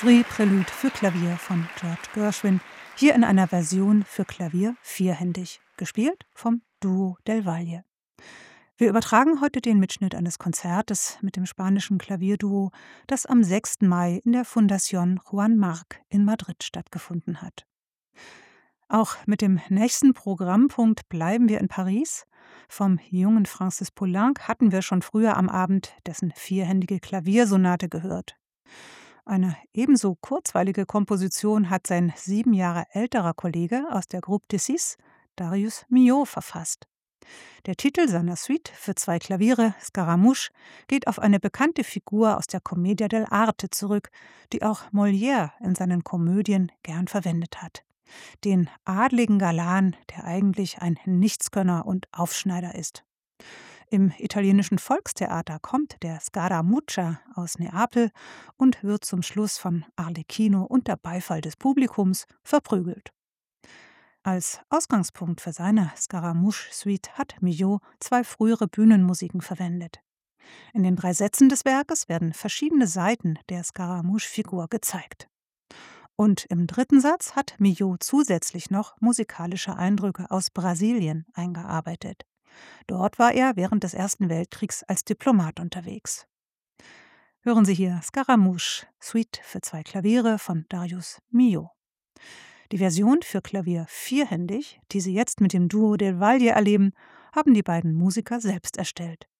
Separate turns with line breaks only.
Free Prelude für Klavier von George Gershwin, hier in einer Version für Klavier vierhändig, gespielt vom Duo del Valle. Wir übertragen heute den Mitschnitt eines Konzertes mit dem spanischen Klavierduo, das am 6. Mai in der Fundación Juan March in Madrid stattgefunden hat. Auch mit dem nächsten Programmpunkt bleiben wir in Paris. Vom jungen Francis Poulenc hatten wir schon früher am Abend dessen vierhändige Klaviersonate gehört. Eine ebenso kurzweilige Komposition hat sein 7 Jahre älterer Kollege aus der Groupe des Six, Darius Milhaud, verfasst. Der Titel seiner Suite für 2 Klaviere, Scaramouche, geht auf eine bekannte Figur aus der Commedia dell'arte zurück, die auch Molière in seinen Komödien gern verwendet hat. Den adligen Galan, der eigentlich ein Nichtskönner und Aufschneider ist. Im italienischen Volkstheater kommt der Scaramuccia aus Neapel und wird zum Schluss von Arlecchino unter Beifall des Publikums verprügelt. Als Ausgangspunkt für seine Scaramouche-Suite hat Milhaud 2 frühere Bühnenmusiken verwendet. In den 3 Sätzen des Werkes werden verschiedene Seiten der Scaramouche-Figur gezeigt. Und im 3. Satz hat Milhaud zusätzlich noch musikalische Eindrücke aus Brasilien eingearbeitet. Dort war er während des Ersten Weltkriegs als Diplomat unterwegs. Hören Sie hier Scaramouche, Suite für 2 Klaviere von Darius Milhaud. Die Version für Klavier vierhändig, die Sie jetzt mit dem Duo del Valle erleben, haben die beiden Musiker selbst erstellt.